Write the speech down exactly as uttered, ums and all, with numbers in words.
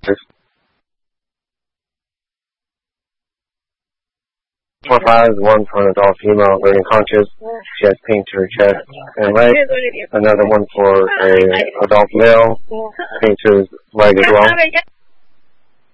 Four five, one for an adult female, laying conscious. She has pain to her chest and leg. Another one for a adult male, pain to his leg as well.